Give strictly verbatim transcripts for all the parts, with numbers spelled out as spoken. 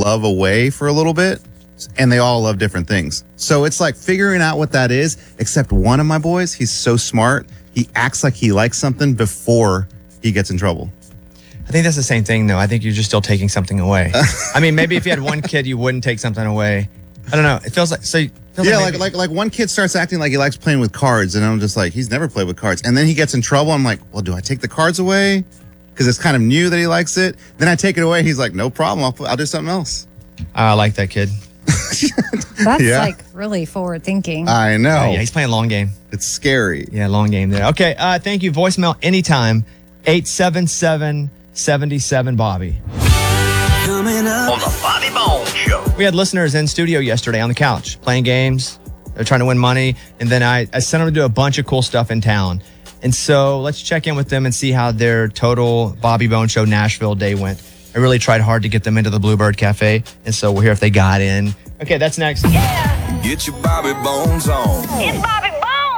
love away for a little bit, and they all love different things. So it's like figuring out what that is, except one of my boys, he's so smart. He acts like he likes something before he gets in trouble. I think that's the same thing, though. I think you're just still taking something away. I mean, maybe if you had one kid, you wouldn't take something away. I don't know. It feels like... so. Feels yeah, like, maybe, like, like like one kid starts acting like he likes playing with cards, and I'm just like, he's never played with cards. And then he gets in trouble. I'm like, well, do I take the cards away? Because it's kind of new that he likes it. Then I take it away. He's like, no problem. I'll, I'll do something else. I like that kid. That's Yeah. like really forward thinking. I know. Oh, yeah, he's playing long game. It's scary. Yeah, long game there. Okay, uh, thank you. Voicemail anytime. eight seven seven, seven seven, Bobby. Coming up on the Bobby Bones Show. We had listeners in studio yesterday on the couch playing games. They're trying to win money. And then I, I sent them to do a bunch of cool stuff in town. And so let's check in with them and see how their total Bobby Bones Show Nashville day went. I really tried hard to get them into the Bluebird Cafe. And so we're here if they got in. Okay, that's next. Yeah. Get your Bobby Bones on. It's Bobby Bones.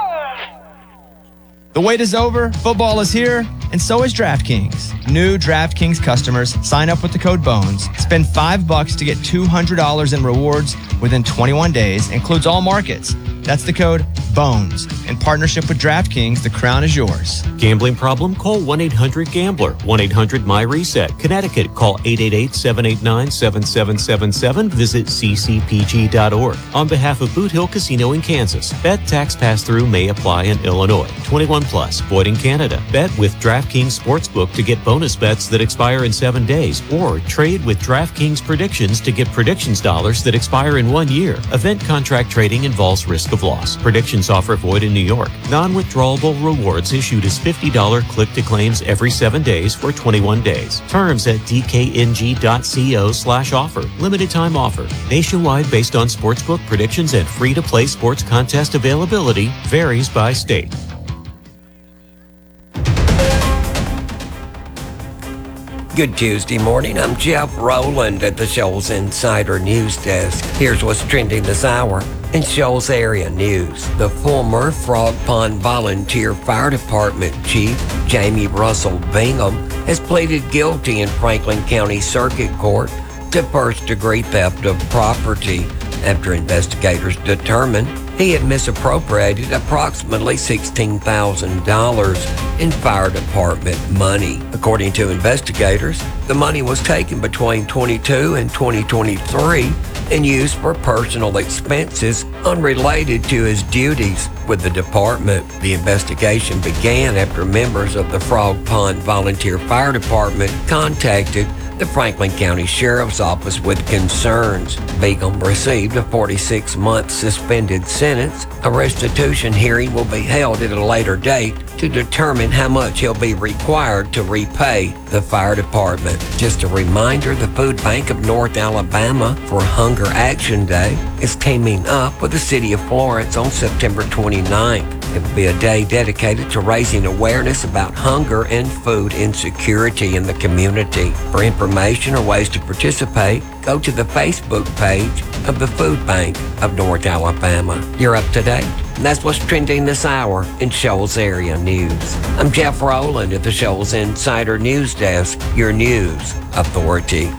The wait is over. Football is here. And so is DraftKings. New DraftKings customers sign up with the code BONES. Spend five bucks to get two hundred dollars in rewards within twenty-one days. Includes all markets. That's the code BONES. In partnership with DraftKings, the crown is yours. Gambling problem? Call one eight hundred gambler. one eight hundred my reset. Connecticut, call eight eight eight, seven eight nine, seven seven seven seven. Visit c c p g dot org. On behalf of Boot Hill Casino in Kansas, bet tax pass-through may apply in Illinois. twenty-one plus, void in Canada. Bet with DraftKings Sportsbook to get bonus bets that expire in seven days, or trade with DraftKings Predictions to get predictions dollars that expire in one year. Event contract trading involves risk of loss. Predictions offer void in New York. Non-withdrawable rewards issued as fifty dollars click-to-claims every seven days for twenty-one days. Terms at d k n g dot co slash offer. Limited time offer. Nationwide based on sportsbook predictions and free-to-play sports contest availability. Varies by state. Good Tuesday morning. I'm Jeff Rowland at the Shoals Insider News Desk. Here's what's trending this hour in Shoals area news. The former Frog Pond Volunteer Fire Department Chief, Jamie Russell Bingham, has pleaded guilty in Franklin County Circuit Court to first-degree theft of property after investigators determined he had misappropriated approximately sixteen thousand dollars in fire department money. According to investigators, the money was taken between twenty-two and twenty twenty-three and used for personal expenses unrelated to his duties with the department. The investigation began after members of the Frog Pond Volunteer Fire Department contacted the Franklin County Sheriff's Office with concerns. Bingham received a forty-six month suspended sentence. A restitution hearing will be held at a later date to determine how much he'll be required to repay the fire department. Just a reminder, the Food Bank of North Alabama for Hunger Action Day is teaming up with the city of Florence on September twenty-ninth. It will be a day dedicated to raising awareness about hunger and food insecurity in the community. For information or ways to participate, go to the Facebook page of the Food Bank of North Alabama. You're up to date. And that's what's trending this hour in Shoals area news. I'm Jeff Rowland at the Shoals Insider News Desk, your news authority.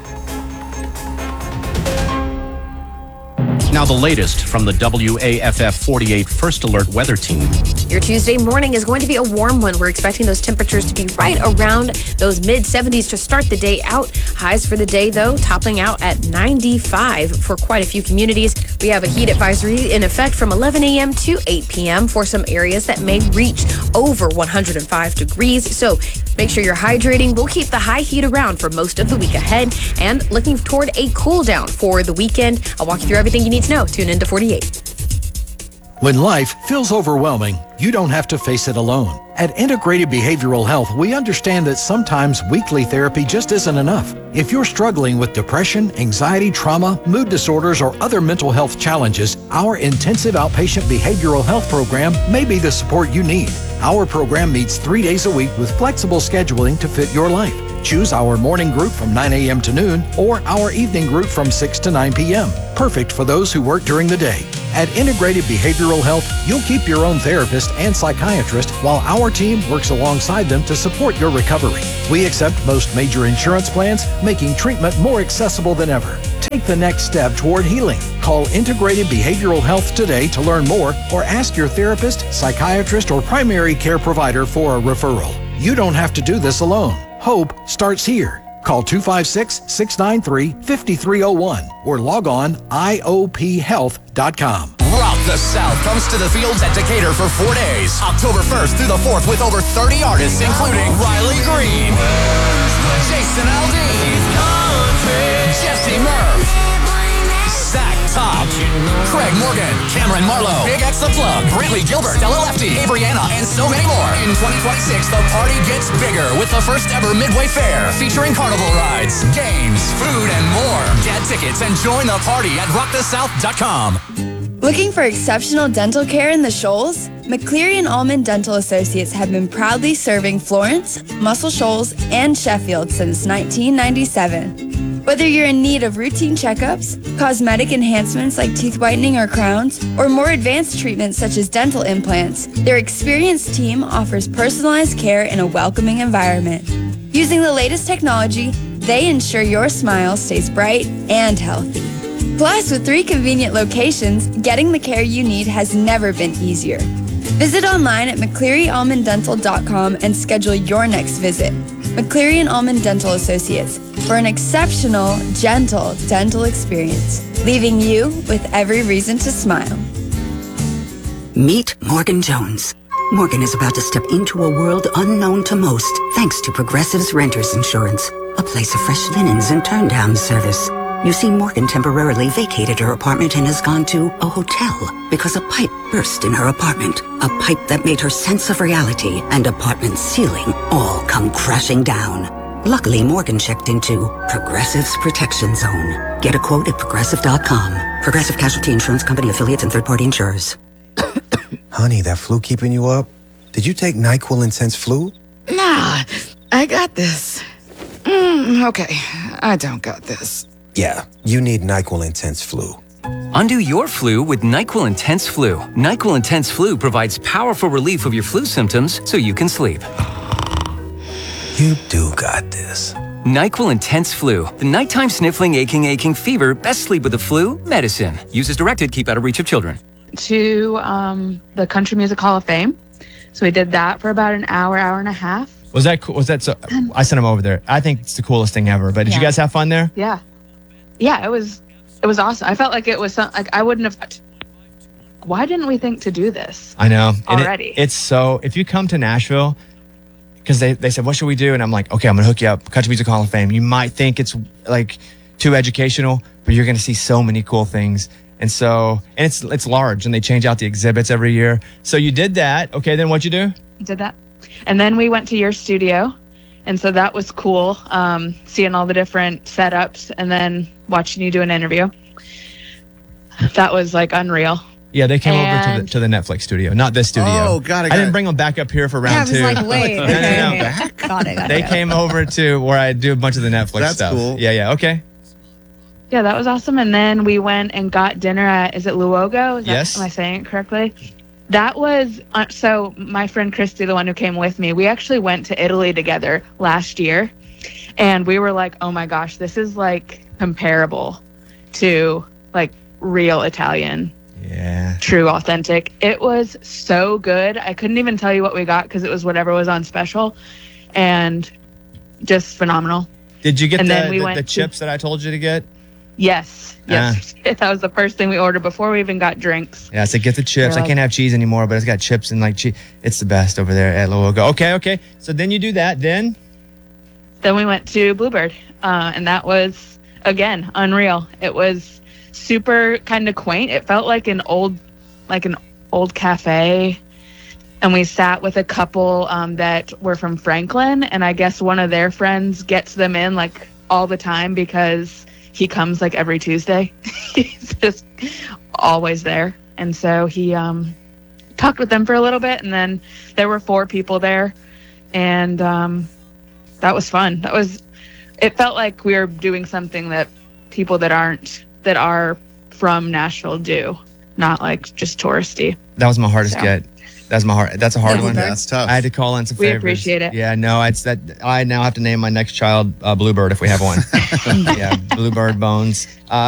Now the latest from the W A F F forty-eight First Alert Weather Team. Your Tuesday morning is going to be a warm one. We're expecting those temperatures to be right around those mid seventies to start the day out. Highs for the day, though, toppling out at ninety-five for quite a few communities. We have a heat advisory in effect from eleven a.m. to eight p.m. for some areas that may reach over one hundred five degrees. So make sure you're hydrating. We'll keep the high heat around for most of the week ahead and looking toward a cool down for the weekend. I'll walk you through everything you need to know. Tune in to forty-eight. When life feels overwhelming, you don't have to face it alone. At Integrated Behavioral Health, we understand that sometimes weekly therapy just isn't enough. If you're struggling with depression, anxiety, trauma, mood disorders, or other mental health challenges, our intensive outpatient behavioral health program may be the support you need. Our program meets three days a week with flexible scheduling to fit your life. Choose our morning group from nine a.m. to noon or our evening group from six to nine p.m. Perfect for those who work during the day. At Integrated Behavioral Health, you'll keep your own therapist and psychiatrist while our team works alongside them to support your recovery. We accept most major insurance plans, making treatment more accessible than ever. Take the next step toward healing. Call Integrated Behavioral Health today to learn more or ask your therapist, psychiatrist, or primary care provider for a referral. You don't have to do this alone. Hope starts here. Call two five six, six nine three, five three zero one or log on I O P health dot com. Rock the South comes to the Fields at Decatur for four days, October first through the fourth, with over thirty artists, including Riley Green, Jason Aldean, Jesse Murph, Zach Top, Craig Morgan, Cameron Marlowe, Big X The Plug, Brantley Gilbert, Della Lefty, Abriana, and so many more. In twenty twenty-six, the party gets bigger with the first ever Midway Fair, featuring carnival rides, games, food, and more. Get tickets and join the party at rock the south dot com. Looking for exceptional dental care in the Shoals? McCleary and Allman Dental Associates have been proudly serving Florence, Muscle Shoals, and Sheffield since nineteen ninety-seven. Whether you're in need of routine checkups, cosmetic enhancements like teeth whitening or crowns, or more advanced treatments such as dental implants, their experienced team offers personalized care in a welcoming environment. Using the latest technology, they ensure your smile stays bright and healthy. Plus, with three convenient locations, getting the care you need has never been easier. Visit online at mccleary allman dental dot com and schedule your next visit. McCleary and Allman Dental Associates, for an exceptional, gentle dental experience, leaving you with every reason to smile. Meet Morgan Jones. Morgan is about to step into a world unknown to most, thanks to Progressive's Renters Insurance, a place of fresh linens and turn-down service. You see, Morgan temporarily vacated her apartment and has gone to a hotel because a pipe burst in her apartment. A pipe that made her sense of reality and apartment ceiling all come crashing down. Luckily, Morgan checked into Progressive's Protection Zone. Get a quote at progressive dot com. Progressive Casualty Insurance Company affiliates and third-party insurers. Honey, that flu keeping you up? Did you take NyQuil Intense Flu? Nah, I got this. Mm, okay, I don't got this. Yeah, you need NyQuil Intense Flu. Undo your flu with NyQuil Intense Flu. NyQuil Intense Flu provides powerful relief of your flu symptoms so you can sleep. You do got this. NyQuil Intense Flu. The nighttime sniffling, aching, aching fever. Best sleep with the flu. Medicine. Use as directed. Keep out of reach of children. To um, the Country Music Hall of Fame. So we did that for about an hour, hour and a half. Was that cool? Was that so? I sent him over there. I think it's the coolest thing ever. But did Yeah. you guys have fun there? Yeah. Yeah, it was it was awesome. I felt like it was some, like I wouldn't have. Why didn't we think to do this? I know. And it- Already. it's so, if you come to Nashville, because they, they said, what should we do? And I'm like, okay, I'm going to hook you up. Country Music Hall of Fame. You might think it's like too educational, but you're going to see so many cool things. And so, and it's it's large and they change out the exhibits every year. So you did that. Okay, then what'd you do? Did that. And then we went to your studio. And so that was cool, um, seeing all the different setups and then watching you do an interview. That was like unreal. Yeah, they came over to And- the to the Netflix studio, not this studio. Oh, got it, got I didn't it. bring them back up here for Yeah, I round was two. like, wait, no, okay. no, no. Got it, got They it. came over to where I do a bunch of the Netflix That's stuff. cool. Yeah, yeah. Okay. Yeah, that was awesome. And then we went and got dinner at, is it Luogo? Is that, Yes. Am I saying it correctly? That was, uh, so my friend Christy, the one who came with me, we actually went to Italy together last year. And we were like, oh my gosh, this is like comparable to like real Italian. Yeah. True, authentic. It was so good. I couldn't even tell you what we got because it was whatever was on special. And just phenomenal. Did you get And the, then we the, went the to- chips that I told you to get? Yes. Yes. Ah. That was the first thing we ordered before we even got drinks. Yeah, I said get the chips. They're I can't have cheese anymore, but it's got chips and like cheese. It's the best over there at Luogo. Okay, okay. So then you do that. Then Then we went to Bluebird, uh, and that was, again, unreal. It was super kind of quaint. It felt like an old, like an old cafe. And we sat with a couple um, that were from Franklin, and I guess one of their friends gets them in like all the time because he comes like every Tuesday. He's just always there. And so he um, talked with them for a little bit, and then there were four people there, and um, that was fun. That was, it felt like we were doing something that people that aren't, that are from Nashville do. not like just touristy. That was my hardest So. get. That's my hard. That's a hard That's one. okay. That's tough. I had to call in some We favors. appreciate it. Yeah, no, it's that. I now have to name my next child uh, Bluebird if we have one. Yeah, Bluebird Bones. Uh,